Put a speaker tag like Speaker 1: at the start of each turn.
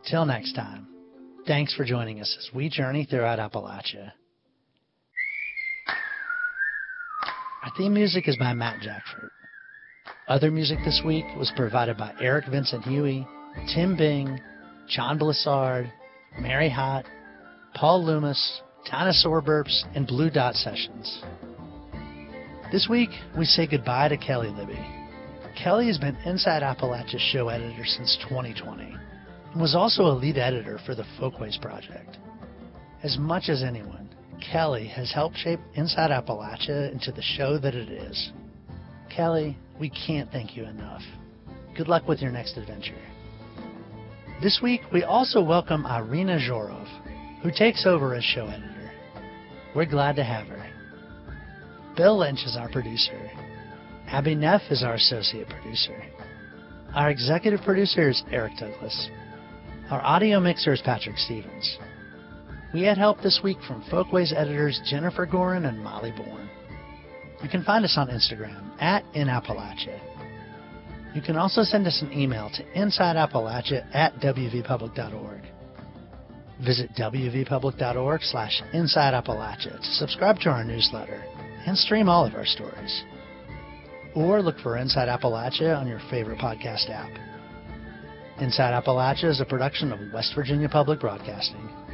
Speaker 1: Till next time, thanks for joining us as we journey throughout Appalachia. Our theme music is by Matt Jackford. Other music this week was provided by Eric Vincent Huey, Tim Bing, John Blissard, Mary Hott, Paul Loomis, Dinosaur Burps, and Blue Dot Sessions. This week, we say goodbye to Kelly Libby. Kelly has been Inside Appalachia show editor since 2020 and was also a lead editor for the Folkways Project. As much as anyone, Kelly has helped shape Inside Appalachia into the show that it is. Kelly, we can't thank you enough. Good luck with your next adventure. This week, we also welcome Irina Zhorov, who takes over as show editor. We're glad to have her. Bill Lynch is our producer. Abby Neff is our associate producer. Our executive producer is Eric Douglas. Our audio mixer is Patrick Stevens. We had help this week from Folkways editors Jennifer Gorin and Molly Bourne. You can find us on Instagram @InAppalachia. You can also send us an email to insideappalachia@wvpublic.org. Visit wvpublic.org/InsideAppalachia to subscribe to our newsletter and stream all of our stories. Or look for Inside Appalachia on your favorite podcast app. Inside Appalachia is a production of West Virginia Public Broadcasting.